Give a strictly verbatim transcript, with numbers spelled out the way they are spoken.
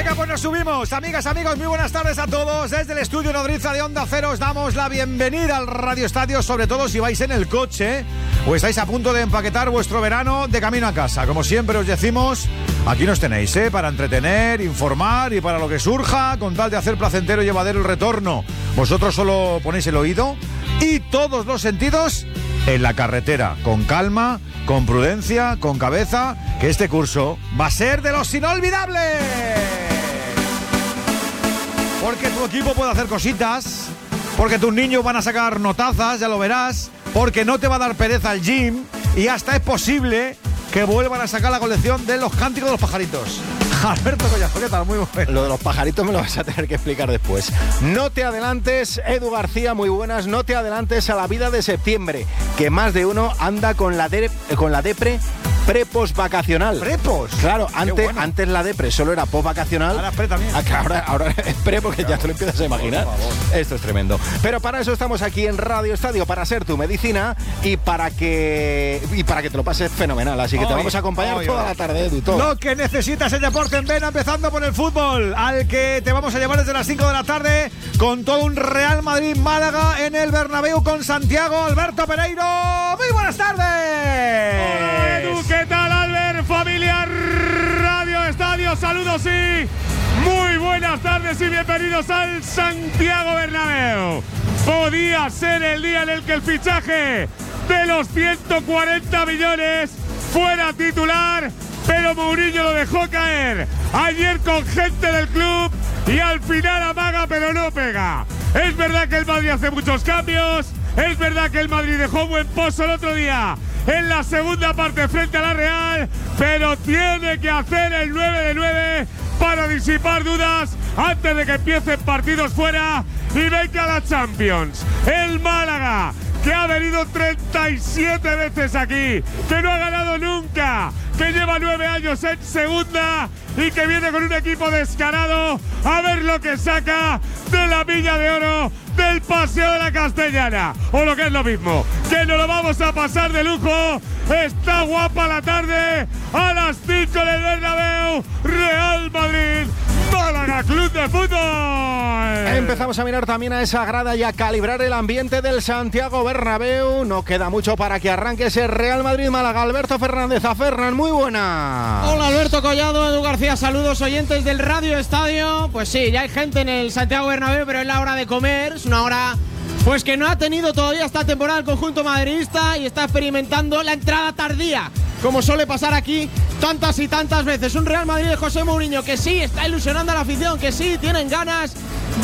Venga, pues nos subimos. Amigas, amigos, muy buenas tardes a todos. Desde el estudio Nodriza de Onda Cero os damos la bienvenida al Radio Estadio, sobre todo si vais en el coche o estáis a punto de empaquetar vuestro verano de camino a casa. Como siempre os decimos, aquí nos tenéis, ¿eh? Para entretener, informar y para lo que surja, con tal de hacer placentero y llevadero el retorno. Vosotros solo ponéis el oído y todos los sentidos en la carretera, con calma, con prudencia, con cabeza, que este curso va a ser de los inolvidables. Porque tu equipo puede hacer cositas, porque tus niños van a sacar notazas, ya lo verás, porque no te va a dar pereza el gym y hasta es posible que vuelvan a sacar la colección de los cánticos de los pajaritos. Alberto Collazo, ¿qué tal? Muy bueno. Lo de los pajaritos me lo vas a tener que explicar después. No te adelantes, Edu García, muy buenas. No te adelantes a la vida de septiembre, que más de uno anda con la, de, con la depre pre-post vacacional. ¿Prepos? Claro, antes, bueno. antes la depre solo era post vacacional. Ahora es pre también. Ahora, ahora es pre porque claro, ya te lo empiezas a imaginar. Por favor. Esto es tremendo. Pero para eso estamos aquí en Radio Estadio, para ser tu medicina y para que y para que te lo pases fenomenal. Así que Oy, te vamos a acompañar oy, toda oy. la tarde, Edu. Todo. Lo que necesitas es deporte en vena, empezando por el fútbol, al que te vamos a llevar desde las cinco de la tarde con todo un Real Madrid-Málaga en el Bernabéu con Santiago Alberto Pereiro. ¡Muy buenas tardes! Hola, Edu, ¿qué tal, Albert? Familia Radio Estadio, saludos y muy buenas tardes y bienvenidos al Santiago Bernabéu. Podía ser el día en el que el fichaje de los ciento cuarenta millones fuera titular, pero Mourinho lo dejó caer ayer con gente del club y al final amaga pero no pega. Es verdad que el Madrid hace muchos cambios, es verdad que el Madrid dejó buen pozo el otro día en la segunda parte frente a la Real, pero tiene que hacer el nueve de nueve para disipar dudas antes de que empiecen partidos fuera y venga la Champions. El Málaga, que ha venido treinta y siete veces aquí, que no ha ganado nunca, que lleva nueve años en segunda y que viene con un equipo descarado a ver lo que saca de la Milla de Oro del Paseo de la Castellana. O lo que es lo mismo, que nos lo vamos a pasar de lujo. Está guapa la tarde a las cinco del Bernabéu. Real Madrid, Málaga Club de Fútbol. Empezamos a mirar también a esa grada y a calibrar el ambiente del Santiago Bernabéu. No queda mucho para que arranque ese Real Madrid-Málaga. Alberto Fernández, a Fernan, muy buena. Hola Alberto Collado, Edu García, saludos oyentes del Radio Estadio. Pues sí, ya hay gente en el Santiago Bernabéu, pero es la hora de comer. Es una hora pues que no ha tenido todavía esta temporada el conjunto madridista y está experimentando la entrada tardía, como suele pasar aquí tantas y tantas veces. Un Real Madrid de José Mourinho que sí está ilusionando a la afición, que sí tienen ganas